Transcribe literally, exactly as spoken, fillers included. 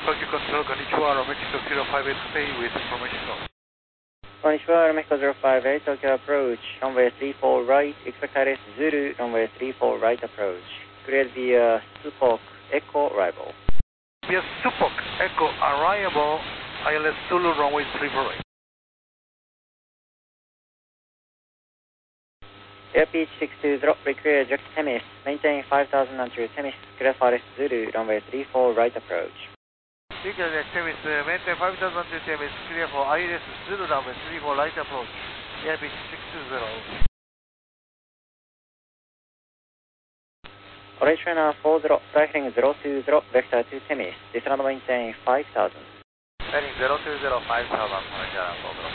Tokyo Control, konnichiwa, Mexico zero five eight, stay with information call. Konnichiwa, Mexico zero five eight, Tokyo approach, runway three four right, expect I L S Zulu, runway three four right approach. Cleared via Supok, Echo, arrival. Via Supok, Echo, arrival, I L S Zulu, runway three four right. Airpeach six two zero, reclear direct Temis, maintain five thousand onto Temis, clear for I L S Zulu, runway three four right approach. Reclear direct Temis, maintain five thousand onto Temis, clear for I L S Zulu, runway three four right approach. Airpeach six two zero. Orange runner four zero, flying zero two zero, vector to Temis, descend maintain five thousand. Heading zero two zero, five thousand, orange runner four zero.